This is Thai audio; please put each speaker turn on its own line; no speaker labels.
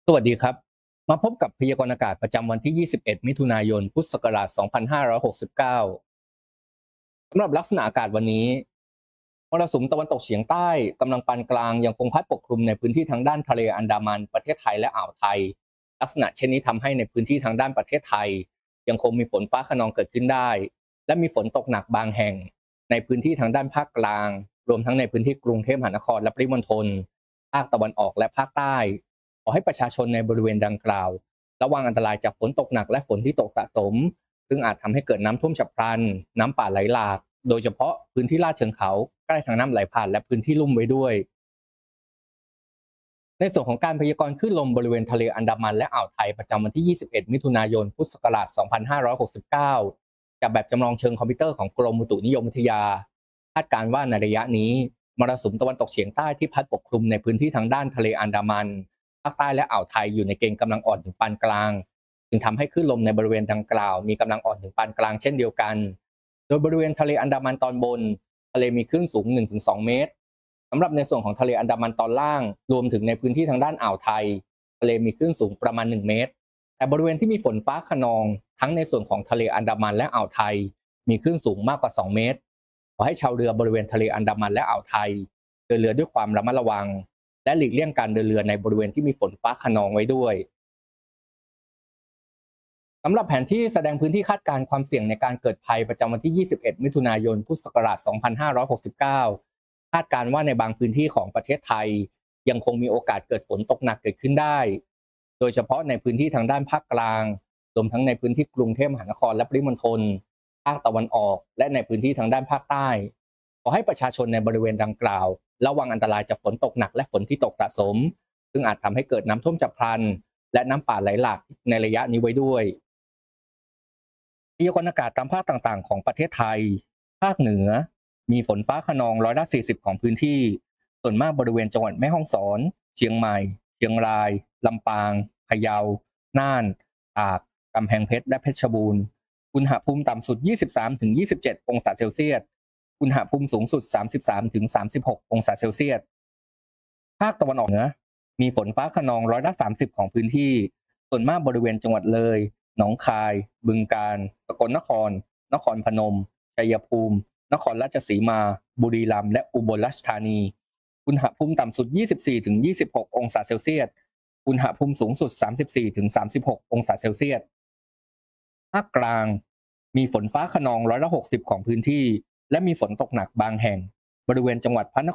สวัสดีครับมาพบกับพยากรณ์อากาศประจำวันที่ 21 มิถุนายน พุทธศักราช 2569 สำหรับลักษณะอากาศวันนี้มรสุมตะวันตกเฉียงใต้กำลังปานกลางยังคงพัดปกคลุมในพื้นที่ทางด้านทะเลอันดามันประเทศไทยและอ่าวไทยลักษณะเช่นนี้ทำให้ในพื้นที่ทางด้านประเทศไทยยังคงมีฝนฟ้าคะนองเกิดขึ้นได้และมีฝนตกหนักบางแห่งในพื้นที่ทางด้านภาคกลางรวมทั้งในพื้นที่กรุงเทพมหานครและปริมณฑลภาคตะวันออกและภาคใต้ขอให้ประชาชนในบริเวณดังกล่าวระวังอันตรายจากฝนตกหนักและฝนที่ตกสะสมซึ่งอาจทำให้เกิดน้ำท่วมฉับพลันน้ำป่าไหลหลากโดยเฉพาะพื้นที่ลาดเชิงเขาใกล้ทางน้ำไหลผ่านและพื้นที่ลุ่มไว้ด้วยในส่วนของการพยากรณ์คลื่นลมบริเวณทะเลอันดามันและอ่าวไทยประจำวันที่ 21 มิถุนายน พุทธศักราช 2569จากแบบจำลองเชิงคอมพิวเตอร์ของกรมอุตุนิยมวิทยาคาดการณ์ว่าในระยะนี้มรสุมตะวันตกเฉียงใต้ที่พัดปกคลุมในพื้นที่ทางด้านทะเลอันดามันภาคใต้และอ่าวไทยอยู่ในเกณฑ์กำลังอ่อนถึงปานกลางจึงทำให้คลื่นลมในบริเวณดังกล่าวมีกำลังอ่อนถึงปานกลางเช่นเดียวกันโดยบริเวณทะเลอันดามันตอนบนทะเลมีคลื่นสูง 1-2 เมตร สำหรับในส่วนของทะเลอันดามันตอนล่างรวมถึงในพื้นที่ทางด้านอ่าวไทยทะเลมีคลื่นสูงประมาณ1 เมตรแต่บริเวณที่มีฝนฟ้าคะนองทั้งในส่วนของทะเลอันดามันและอ่าวไทยมีคลื่นสูงมากกว่า2 เมตรขอให้ชาวเรือบริเวณทะเลอันดามันและอ่าวไทยเดินเรือด้วยความระมัดระวังและหลีกเลี่ยงการเดินเรือในบริเวณที่มีฝนฟ้าคะนองไว้ด้วยสำหรับแผนที่แสดงพื้นที่คาดการณ์ความเสี่ยงในการเกิดภัยประจำวันที่ 21 มิถุนายน พุทธศักราช 2569 คาดการณ์ว่าในบางพื้นที่ของประเทศไทยยังคงมีโอกาสเกิดฝนตกหนักเกิดขึ้นได้ โดยเฉพาะในพื้นที่ทางด้านภาคกลางรวมทั้งในพื้นที่กรุงเทพมหานครและปริมณฑลภาคตะวันออกและในพื้นที่ทางด้านภาคใต้ขอให้ประชาชนในบริเวณดังกล่าวระวังอันตรายจากฝนตกหนักและฝนที่ตกสะสมซึ่งอาจทำให้เกิดน้ำท่วมฉับพลันและน้ำป่าไหลหลากในระยะนี้ไว้ด้วยพยากรณ์อากาศตามภาคต่างๆของประเทศไทยภาคเหนือมีฝนฟ้าคะนอง40%ของพื้นที่ส่วนมากบริเวณจังหวัดแม่ฮ่องสอนเชียงใหม่เชียงรายลำปางพะเยาน่านตากกำแพงเพชรและเพชรบูรณ์อุณหภูมิต่ำสุด 23-27 องศาเซลเซียสอุณหภูมิสูงสุด 33-36 องศาเซลเซียสภาคตะวันออกเหนือมีฝนฟ้าคะนอง30%ของพื้นที่ส่วนมากบริเวณจังหวัดเลยหนองคายบึงกาฬสกลนครนครพนมชัยภูมินครราชสีมาบุรีรัมย์และอุบลราชธานีอุณหภูมิต่ำสุด 24-26 องศาเซลเซียสอุณหภูมิสูงสุด 34-36 องศาเซลเซียสภาคกลางมีฝนฟ้าคะนอง60%ของพื้นที่และมีฝนตกหนักบางแห่งบริเวณจังหวัดพระน